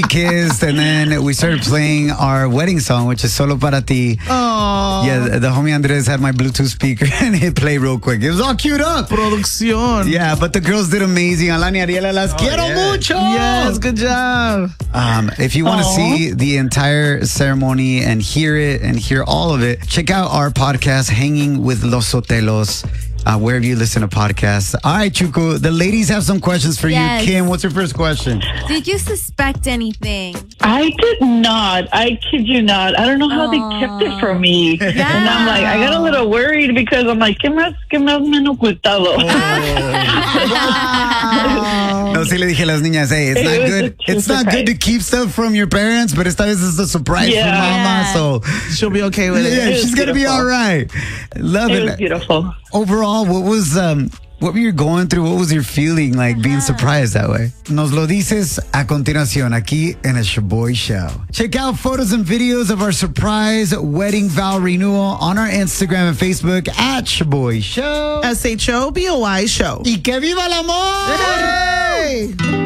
kissed, and then we started playing our wedding song, which is Solo Para Ti. Oh. Yeah, the homie Andres had my Bluetooth speaker and it played real quick. It was all queued up. Producción. Yeah, but the girls did amazing. Alani Ariela, las quiero mucho. Yes, good job. If you want to see the entire ceremony and hear it and hear all of it, check out our podcast, Hanging with Los Sotelos. Wherever you listen to podcasts. All right, Chuku, the ladies have some questions for you. Kim, what's your first question? Did you suspect anything? I did not. I kid you not. I don't know how they kept it from me. Yeah. And I'm like, I got a little worried because I'm like, ¿qué más me han ocultado? No, sí le dije a las niñas, hey, it's not good. It's not good to keep stuff from your parents, but esta vez is a surprise for mama, so she'll be okay with it. Yeah, she's gonna be all right. Love it. It was beautiful. Overall, what were you going through? What was your feeling like being surprised that way? Nos lo dices a continuación aquí en el Shaboy Show. Check out photos and videos of our surprise wedding vow renewal on our Instagram and Facebook at Shaboy Show. SHOBOY Show. Y que viva el amor! Hey!